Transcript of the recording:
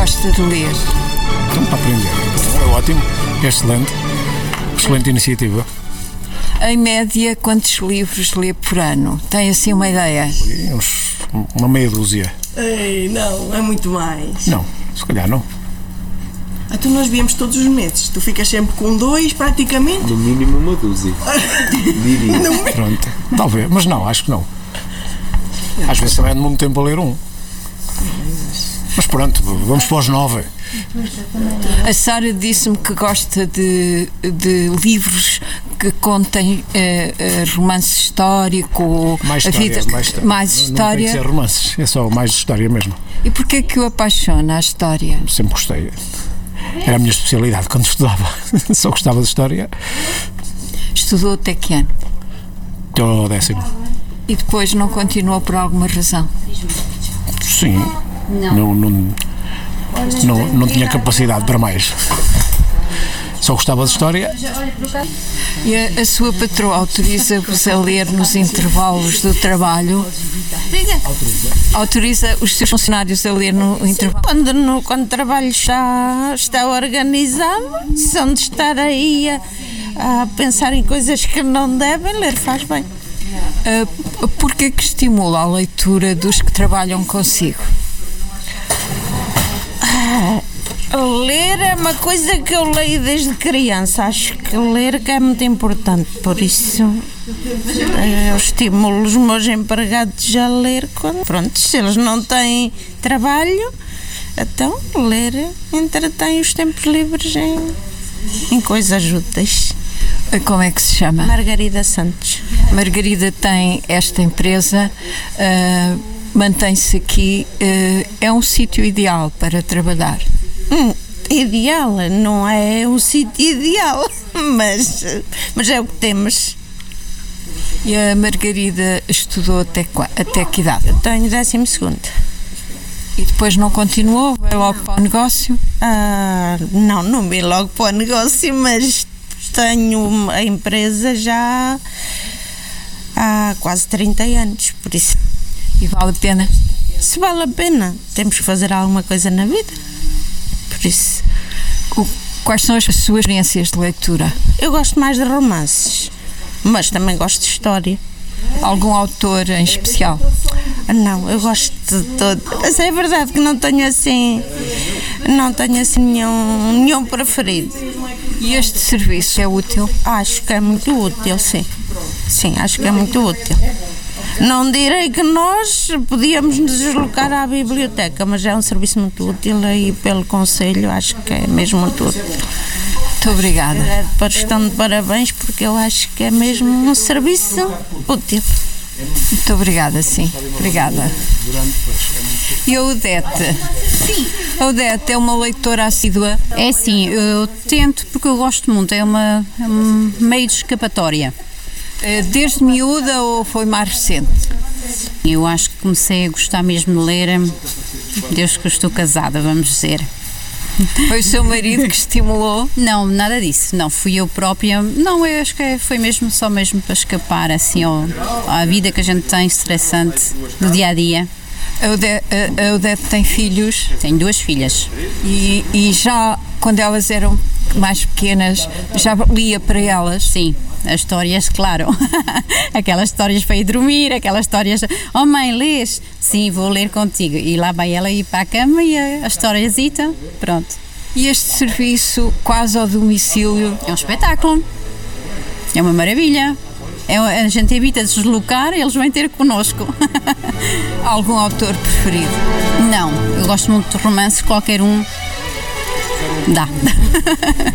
gosta de ler? Então, para aprender. É ótimo, é excelente. Excelente iniciativa. Em média, quantos livros lê por ano? Tem assim uma ideia? Uma meia dúzia. Ei, não, é muito mais. Não, se calhar não. Então nós viemos todos os meses. Tu ficas sempre com 2, praticamente. No mínimo uma dúzia. Diria. Pronto, talvez, mas não, acho que não. Às vezes também ando muito tempo a ler um. Mas pronto, vamos para os 9. A Sara disse-me que gosta de livros que contêm romance histórico, Mais história. mais Não tem história. que ser romances, é só mais história mesmo. E porquê que o apaixona a história? Sempre gostei. Era a minha especialidade quando estudava. Só gostava de história. Estudou até que ano? Até ao 10º. E depois não continuou por alguma razão? Sim. Não tinha capacidade para mais. Só gostava de história. E a sua patroa autoriza-vos a ler nos intervalos do trabalho? Autoriza os seus funcionários a ler no intervalo? Quando o trabalho está organizado, se onde estar aí a pensar em coisas que não devem, ler faz bem. Porquê que estimula a leitura dos que trabalham consigo? Ler é uma coisa que eu leio desde criança. Acho que ler é muito importante, por isso eu estimulo os meus empregados a ler pronto, se eles não têm trabalho, então ler entretém os tempos livres em coisas úteis. Como é que se chama? Margarida Santos. Margarida tem esta empresa, mantém-se aqui, é um sítio ideal para trabalhar. Ideal, não é um sítio ideal, mas é o que temos. E a Margarida estudou até que idade? Eu tenho 12º. E depois não continuou? Veio logo para o negócio? Não vi logo para o negócio, mas tenho a empresa já há quase 30 anos, por isso. E vale a pena? Se vale a pena, temos que fazer alguma coisa na vida, por isso. Quais são as suas experiências de leitura? Eu gosto mais de romances, mas também gosto de história. Algum autor em especial? Não, eu gosto de todo. Mas é verdade que não tenho assim nenhum preferido. E este serviço é útil? Acho que é muito útil, sim. Sim, acho que é muito útil. Não direi que nós podíamos nos deslocar à biblioteca, mas é um serviço muito útil e pelo Conselho acho que é mesmo muito útil. Muito obrigada. Estão de parabéns porque eu acho que é mesmo um serviço útil. Muito obrigada, sim. Obrigada. E a Odete? Sim. A Odete é uma leitora assídua? É sim, eu tento porque eu gosto muito, é um meio de escapatória. Desde miúda ou foi mais recente? Eu acho que comecei a gostar mesmo de ler desde que eu estou casada, vamos dizer. Foi o seu marido que estimulou? Não, nada disso, não, fui eu própria, não, eu acho que foi mesmo só mesmo para escapar assim à vida que a gente tem estressante do dia a dia. A Odete tem filhos? Tenho 2 filhas. E já quando elas eram mais pequenas, já lia para elas? Sim, as histórias, claro. Aquelas histórias para ir dormir, aquelas histórias, oh mãe, lês? Sim, vou ler contigo. E lá vai ela ir para a cama e a historiazita, pronto. E este serviço quase ao domicílio? É um espetáculo, é uma maravilha. A gente evita deslocar, eles vêm ter connosco. Algum autor preferido? Não, eu gosto muito de romances, qualquer um dá.